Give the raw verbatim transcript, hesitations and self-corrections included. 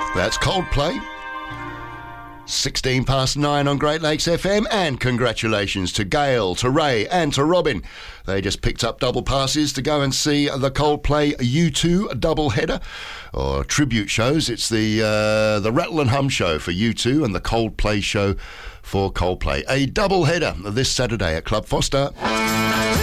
That's Coldplay. sixteen past nine on Great Lakes F M, and congratulations to Gail, to Ray and to Robin. They just picked up double passes to go and see the Coldplay U two double header, or tribute shows. It's the uh, the Rattle and Hum show for U two and the Coldplay show for Coldplay. A double header this Saturday at Club Foster.